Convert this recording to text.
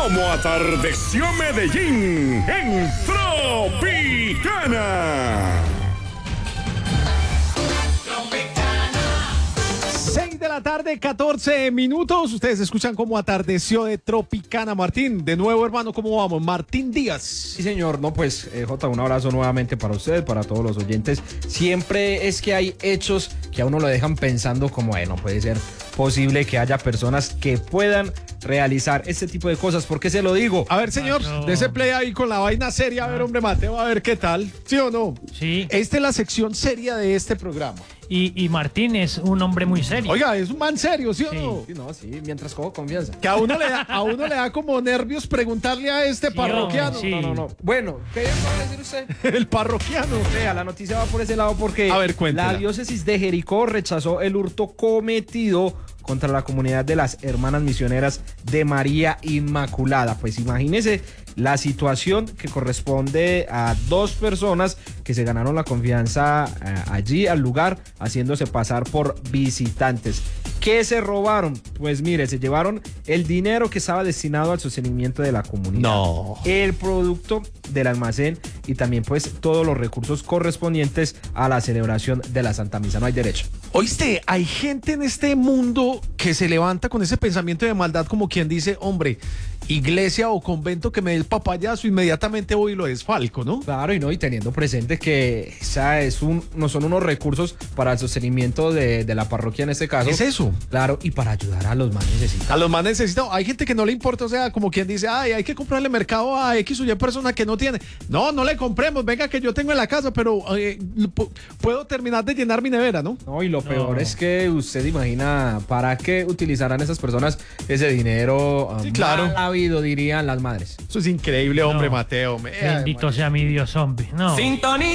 cómo atardeció Medellín en Tropicana. 6 de la tarde, 14 minutos. Ustedes escuchan cómo atardeció de Tropicana. Martín, de nuevo, hermano, ¿cómo vamos? Martín Díaz. Sí, señor. No, pues, Jota, un abrazo nuevamente para usted, para todos los oyentes. Siempre es que hay hechos que a uno lo dejan pensando como, no puede ser posible que haya personas que puedan realizar este tipo de cosas. ¿Por qué se lo digo? A ver, señor, de ese play ahí con la vaina seria. A ver, hombre, Mateo, a ver qué tal. ¿Sí o no? Sí. Esta es la sección seria de este programa. Y Martín es un hombre muy serio. Oiga, es un man serio, ¿sí o no? Sí, no, sí, mientras cojo confianza. Que a uno le da como nervios preguntarle a este parroquiano. sí. No. Bueno, ¿qué va a decir usted? El parroquiano. Vea, la noticia va por ese lado porque A ver, cuéntela. la diócesis de Jericó rechazó el hurto cometido contra la comunidad de las hermanas misioneras de María Inmaculada. Pues imagínese la situación que corresponde a dos personas que se ganaron la confianza allí al lugar, haciéndose pasar por visitantes. ¿Qué se robaron? Pues mire, se llevaron el dinero que estaba destinado al sostenimiento de la comunidad. No. El producto del almacén y también pues todos los recursos correspondientes a la celebración de la Santa Misa. No hay derecho. Oíste, hay gente en este mundo que se levanta con ese pensamiento de maldad como quien dice, hombre, iglesia o convento que me dé el papayazo, inmediatamente voy y lo desfalco, ¿no? Claro, y teniendo presente que no son unos recursos para el sostenimiento de la parroquia en este caso. ¿Qué es eso? Claro, y para ayudar a los más necesitados. A los más necesitados. Hay gente que no le importa, o sea, como quien dice, ay, hay que comprarle mercado a X o Y persona que no tiene. No le compremos, venga que yo tengo en la casa, pero puedo terminar de llenar mi nevera, ¿no? No, y lo peor es que usted imagina para qué utilizarán esas personas ese dinero Sí, claro. mal habido, dirían las madres. Eso es increíble, hombre, No. Mateo. Bendito sea mi Dios, hombre. No.